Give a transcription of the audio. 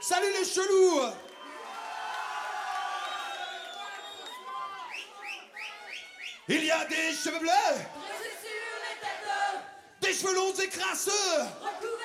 Salut les chelous. Il y a des cheveux bleus, Dressés sur les têtes, des cheveux longs et crasseux, recouverts